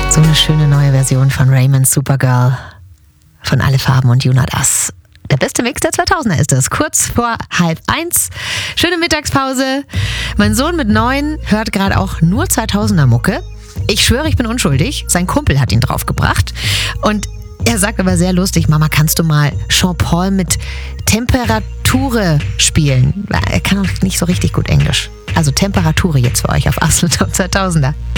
So eine schöne neue Version von Raymond's Supergirl von Alle Farben und Jonas. Der beste Mix der 2000er ist es. Kurz vor 12:30. Schöne Mittagspause. Mein Sohn mit 9 hört gerade auch nur 2000er Mucke. Ich schwöre, ich bin unschuldig. Sein Kumpel hat ihn draufgebracht. Und er sagt aber sehr lustig, Mama, kannst du mal Jean-Paul mit Temperature spielen? Er kann auch nicht so richtig gut Englisch. Also Temperature jetzt für euch auf Absolut Top 2000er.